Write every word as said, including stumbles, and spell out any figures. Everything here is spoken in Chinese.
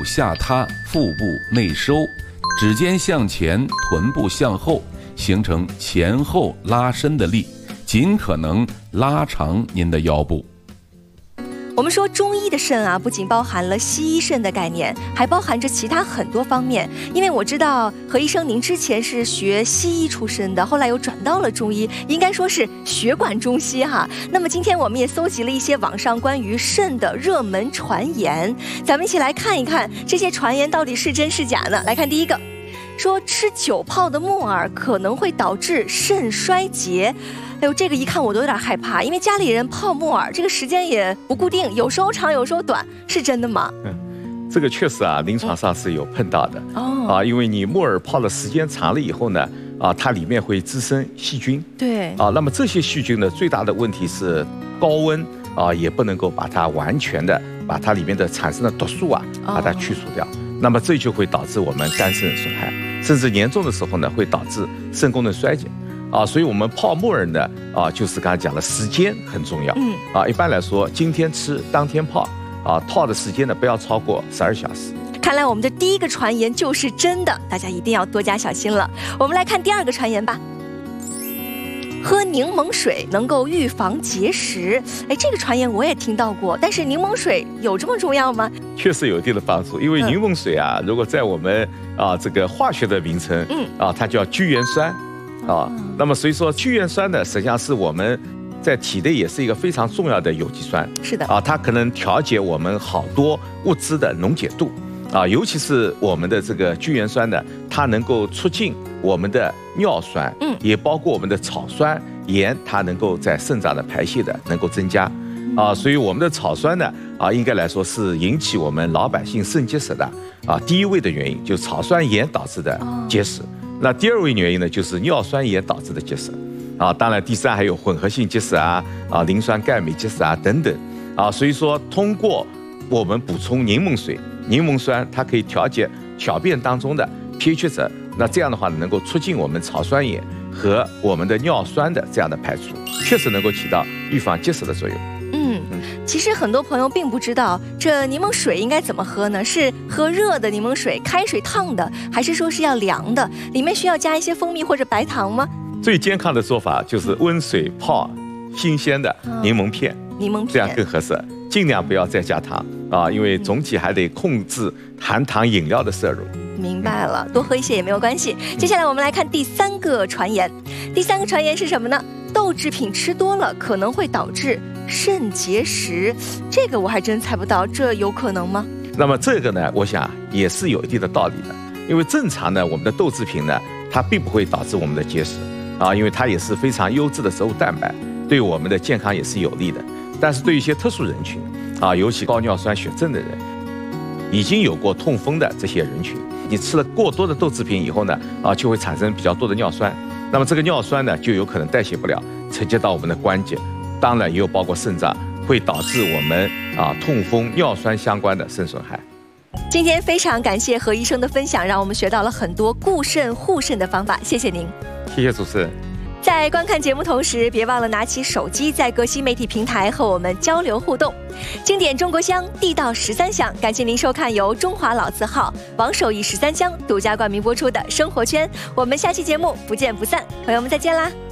下塌，腹部内收，指尖向前，臀部向后，形成前后拉伸的力，尽可能拉长您的腰部。 我们说中医的肾啊，不仅包含了西医肾的概念，还包含着其他很多方面。因为我知道何医生您之前是学西医出身的，后来又转到了中医，应该说是血管中西哈。那么今天我们也搜集了一些网上关于肾的热门传言，咱们一起来看一看这些传言到底是真是假呢？来看第一个，说吃久泡的木耳可能会导致肾衰竭。哎呦，这个一看我都有点害怕，因为家里人泡木耳这个时间也不固定，有时候长有时候短，是真的吗？ 嗯，这个确实啊，临床上是有碰到的。 哦， 啊，因为你木耳泡的时间长了以后呢，啊，它里面会滋生细菌。 对。 啊，那么这些细菌呢，最大的问题是高温啊，也不能够把它完全的把它里面的产生的毒素啊，把它去除掉。哦，那么这就会导致我们肝肾损害，甚至严重的时候呢，会导致肾功能衰竭。啊，所以我们泡木耳呢，啊，就是刚才讲的时间很重要。嗯，啊，一般来说，今天吃当天泡，啊，泡的时间呢不要超过十二小时。 看来我们的第一个传言就是真的，大家一定要多加小心了。我们来看第二个传言吧。喝柠檬水能够预防结石，哎，这个传言我也听到过，但是柠檬水有这么重要吗？ 确实有一定的帮助，因为柠檬水啊，嗯、如果在我们啊这个化学的名称，嗯，啊，它叫聚元酸。啊，那么所以说聚元酸呢，实际上是我们在体内也是一个非常重要的有机酸。 是的。 啊，它可能调节我们好多物质的溶解度。啊，尤其是我们的这个聚元酸呢，它能够促进我们的尿酸，嗯，也包括我们的草酸盐，它能够在肾脏的排泄的能够增加。啊，所以我们的草酸呢，啊，应该来说是引起我们老百姓肾结石的啊第一位的原因，就是草酸盐导致的结石。哦，那第二位原因呢，就是尿酸盐导致的结石，啊，当然第三还有混合性结石啊，啊，磷酸钙镁结石啊等等，啊，所以说通过我们补充柠檬水，柠檬酸它可以调节小便当中的 pH 值，那这样的话能够促进我们草酸盐和我们的尿酸的这样的排出，确实能够起到预防结石的作用。 嗯，其实很多朋友并不知道这柠檬水应该怎么喝呢？是喝热的柠檬水，开水烫的，还是说是要凉的？里面需要加一些蜂蜜或者白糖吗？ 最健康的做法就是温水泡新鲜的柠檬片， 哦、柠檬片这样更合适。尽量不要再加糖啊，因为总体还得控制含糖饮料的摄入。 明白了，多喝一些也没有关系。接下来我们来看第三个传言。第三个传言是什么呢？豆制品吃多了可能会导致肾结石，这个我还真猜不到，这有可能吗？ 那么这个呢，我想也是有一定的道理的，因为正常呢，我们的豆制品呢，它并不会导致我们的结石啊，因为它也是非常优质的植物蛋白，对我们的健康也是有利的。但是对一些特殊人群啊，尤其高尿酸血症的人，已经有过痛风的这些人群，你吃了过多的豆制品以后呢，啊，就会产生比较多的尿酸，那么这个尿酸呢，就有可能代谢不了，承接到我们的关节。当然也有包括肾脏，会导致我们啊痛风、尿酸相关的肾损害。 今天非常感谢何医生的分享，让我们学到了很多固肾护肾的方法，谢谢您。 谢谢主持人。 在观看节目同时，别忘了拿起手机，在各新媒体平台和我们交流互动。经典中国香，地道十三香，感谢您收看由中华老字号王守义十三香独家冠名播出的《生活圈》，我们下期节目不见不散，朋友们再见啦。